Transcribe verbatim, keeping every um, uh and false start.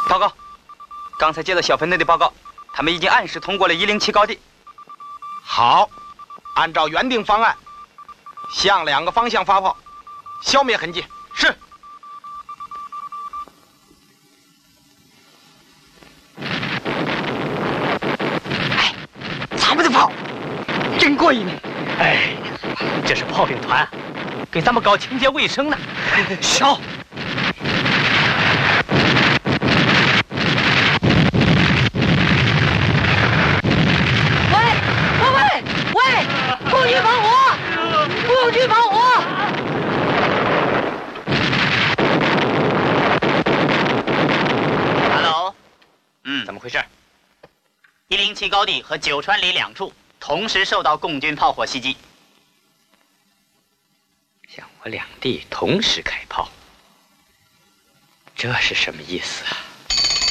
报告，刚才接到小分队的报告，他们已经按时通过了一零七高地。 好，按照原定方案，向两个方向发炮，消灭痕迹。是。 哎，咱们的炮真过瘾！ 哎，这是炮兵团，给咱们搞清洁卫生呢。 烧！喂喂喂喂！空军防火！空军防火！ Hello， 嗯，怎么回事？ 一零七高地和九川里两处同时受到共军炮火袭击。 向我两地同时开炮，这是什么意思啊？